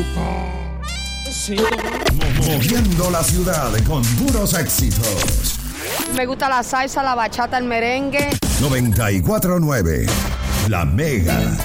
gusta. Sí, Moviendo la ciudad con puros éxitos. Me gusta la salsa, la bachata, el merengue. 94.9 La Mega.